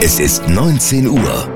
Es ist 19 Uhr.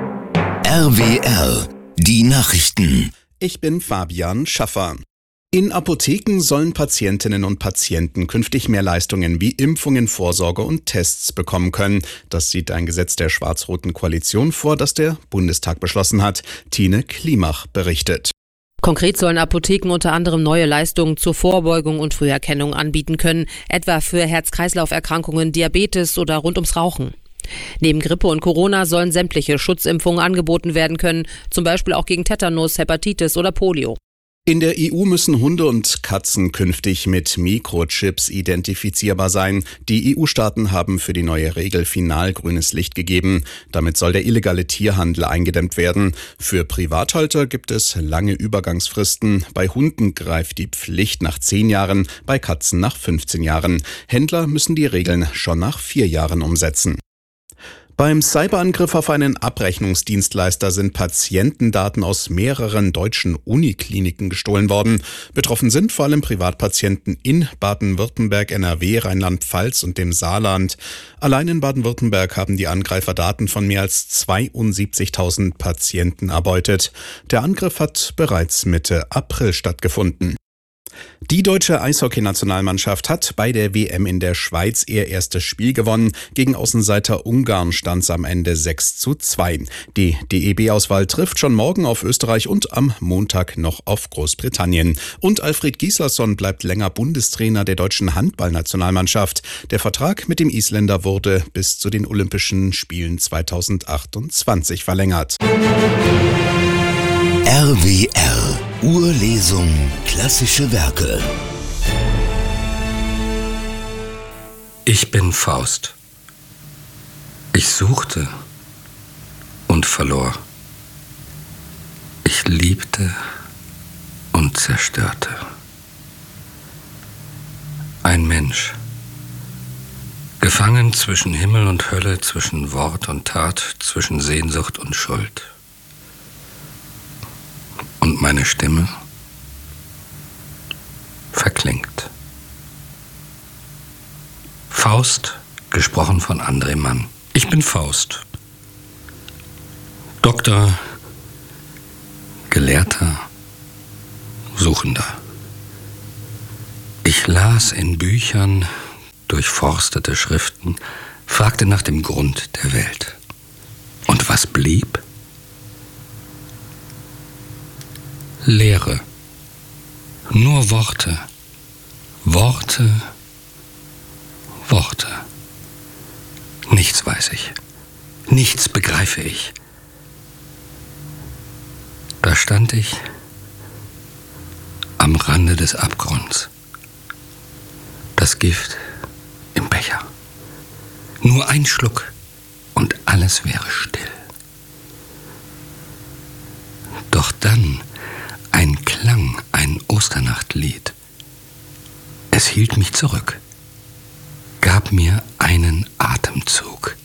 RWR, die Nachrichten. Ich bin Fabian Schaffer. In Apotheken sollen Patientinnen und Patienten künftig mehr Leistungen wie Impfungen, Vorsorge und Tests bekommen können. Das sieht ein Gesetz der schwarz-roten Koalition vor, das der Bundestag beschlossen hat. Tine Klimach berichtet. Konkret sollen Apotheken unter anderem neue Leistungen zur Vorbeugung und Früherkennung anbieten können, etwa für Herz-Kreislauf-Erkrankungen, Diabetes oder rund ums Rauchen. Neben Grippe und Corona sollen sämtliche Schutzimpfungen angeboten werden können, zum Beispiel auch gegen Tetanus, Hepatitis oder Polio. In der EU müssen Hunde und Katzen künftig mit Mikrochips identifizierbar sein. Die EU-Staaten haben für die neue Regel final grünes Licht gegeben. Damit soll der illegale Tierhandel eingedämmt werden. Für Privathalter gibt es lange Übergangsfristen. Bei Hunden greift die Pflicht nach 10 Jahren, bei Katzen nach 15 Jahren. Händler müssen die Regeln schon nach 4 Jahren umsetzen. Beim Cyberangriff auf einen Abrechnungsdienstleister sind Patientendaten aus mehreren deutschen Unikliniken gestohlen worden. Betroffen sind vor allem Privatpatienten in Baden-Württemberg, NRW, Rheinland-Pfalz und dem Saarland. Allein in Baden-Württemberg haben die Angreifer Daten von mehr als 72.000 Patienten erbeutet. Der Angriff hat bereits Mitte April stattgefunden. Die deutsche Eishockey-Nationalmannschaft hat bei der WM in der Schweiz ihr erstes Spiel gewonnen. Gegen Außenseiter Ungarn stand es am Ende 6:2. Die DEB-Auswahl trifft schon morgen auf Österreich und am Montag noch auf Großbritannien. Und Alfred Gislason bleibt länger Bundestrainer der deutschen Handball-Nationalmannschaft. Der Vertrag mit dem Isländer wurde bis zu den Olympischen Spielen 2028 verlängert. RWR, Urlesung klassische Werke. Ich bin Faust. Ich suchte und verlor. Ich liebte und zerstörte. Ein Mensch, gefangen zwischen Himmel und Hölle, zwischen Wort und Tat, zwischen Sehnsucht und Schuld. Und meine Stimme verklingt. Faust, gesprochen von André Mann. Ich bin Faust. Doktor, Gelehrter, Suchender. Ich las in Büchern, durchforstete Schriften, fragte nach dem Grund der Welt. Und was blieb? Leere. Nur Worte. Worte. Worte. Nichts weiß ich. Nichts begreife ich. Da stand ich am Rande des Abgrunds. Das Gift im Becher. Nur ein Schluck und alles wäre still. Doch dann ein Klang, ein Osternachtlied. Es hielt mich zurück, gab mir einen Atemzug.